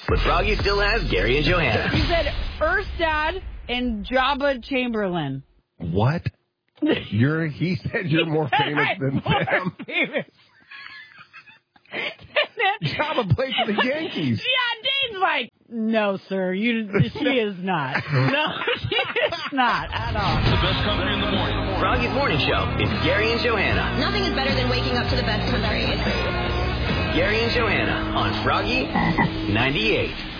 But Froggy still has Gary and Johanna. He said Earth's Dad and Jabba Chamberlain. What? He said you're more famous than them. Jabba played for the Yankees. Yeah, Dave's like, no, sir, she is not. No, she is not at all. The best country in the morning. Froggy's Morning Show is Gary and Johanna. Nothing is better than waking up to the best country. Gary and Johanna on Froggy 98.